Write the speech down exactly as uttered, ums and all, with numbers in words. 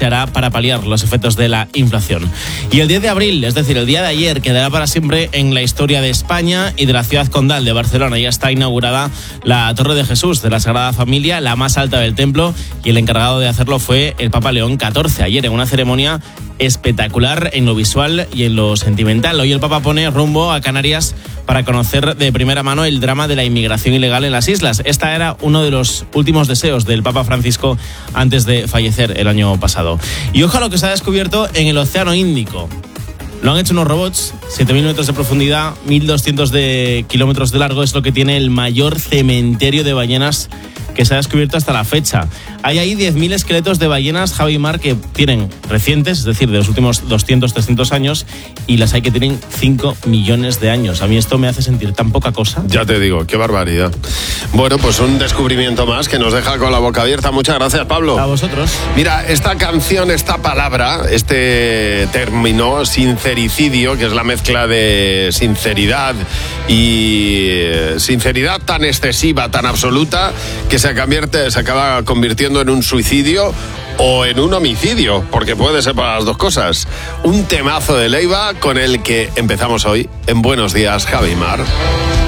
se hará para paliar los efectos de la inflación. Y el diez de abril, es decir, el día de ayer, quedará para siempre en la historia de España y de la ciudad condal de Barcelona. Ya está inaugurada la Torre de Jesús de la Sagrada Familia, la más alta del templo, y el encargado de hacerlo fue el Papa León catorce, ayer en una ceremonia espectacular en lo visual y en lo sentimental. Hoy el Papa pone rumbo a Canarias para conocer de primera mano el drama de la inmigración ilegal en las islas. Esta era uno de los últimos deseos del Papa Francisco antes de fallecer el año pasado. Y ojo a lo que se ha descubierto en el Océano Índico. Lo han hecho unos robots, siete mil metros de profundidad, mil doscientos de kilómetros de largo, es lo que tiene el mayor cementerio de ballenas que se ha descubierto hasta la fecha. Hay ahí diez mil esqueletos de ballenas, Javi y Mar, que tienen recientes, es decir, de los últimos doscientos, trescientos años, y las hay que tienen cinco millones de años. A mí esto me hace sentir tan poca cosa. Ya te digo, qué barbaridad. Bueno, pues un descubrimiento más que nos deja con la boca abierta. Muchas gracias, Pablo. A vosotros. Mira, esta canción, esta palabra, este término, sincericidio, que es la mezcla de sinceridad y sinceridad tan excesiva, tan absoluta, que se convierte, se acaba convirtiendo en un suicidio o en un homicidio, porque puede ser para las dos cosas. Un temazo de Leiva con el que empezamos hoy en Buenos Días, Javi Mar.